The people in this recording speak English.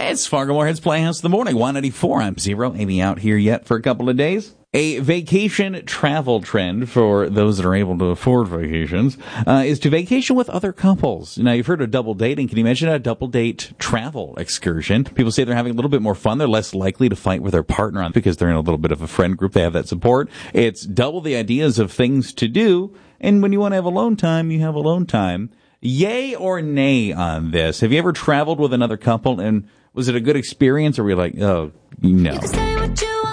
It's Fargo Moorhead's Playhouse in the Morning, 184. I'm Zero. Amy out here yet for a couple of days. A vacation travel trend for those that are able to afford vacations is to vacation with other couples. Now, you've heard of double dating. Can you imagine a double date travel excursion? People say they're having a little bit more fun. They're less likely to fight with their partner on because they're in a little bit of a friend group. They have that support. It's double the ideas of things to do. And when you want to have alone time, you have alone time. Yay or nay on this? Have you ever traveled with another couple, and was it a good experience, or were you like, oh, no?